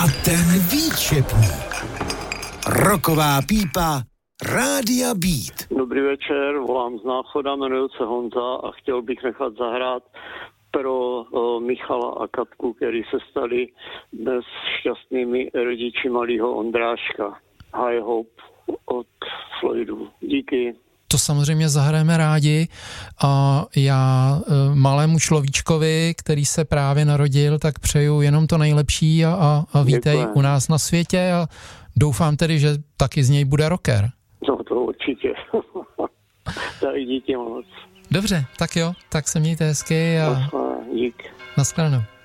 A ten výčepník. Roková pípa Rádia Beat. Dobrý večer, volám z Náchoda, jmenuji se Honza a chtěl bych nechat zahrát pro Michala a Katku, který se stali dnes šťastnými rodiči malého Ondráška. High Hope od Floydu. Díky. To samozřejmě zahrajeme rádi a já malému človíčkovi, který se právě narodil, tak přeju jenom to nejlepší a vítej Děkujem. u nás na světě a doufám tedy, že taky z něj bude rocker. No to určitě. Tak díky moc. Dobře, tak jo, tak se mějte hezky a Dík. nashledanou.